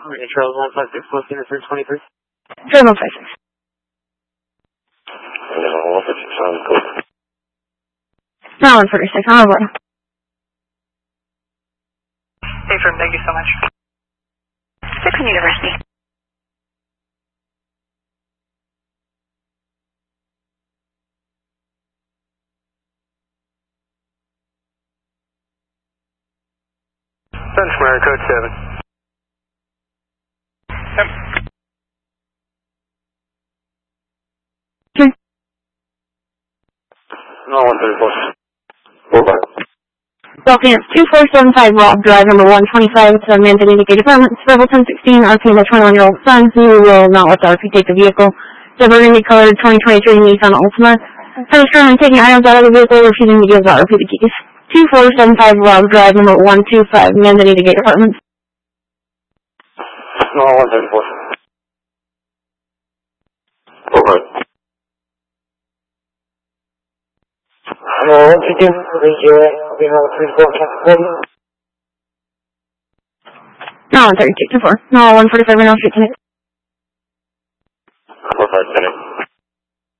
Trails 156, Whiskey 323. Trail 156. No, 156 on the code. No, 146, on over. Hey, firm, thank you so much. 6 University. Benchmark code 7. Yep. No, 134. Over. Welcome, 2475 Rock Drive, number 125, to Mandan Indicated Apartments, level 1016, RP my 21-year-old son, who will not let the RP take the vehicle. The burgundy colored 2023 Nissan Altima. I was currently taking items out of the vehicle, refusing to give the RP the keys. 2475 Rock Drive, number 125, Mandan Indicated Apartments. No, 134. Over. Hello, 132, we have 34, No, 132, 24. No, 147, no, street tonight. 45 minutes.